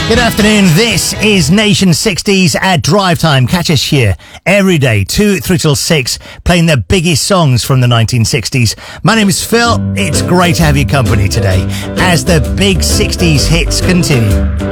Good afternoon. This is Nation 60s at Drive Time. Catch us here every day, 2 through till 6, playing the biggest songs from the 1960s. My name is Phil. It's great to have your company today as the big 60s hits continue.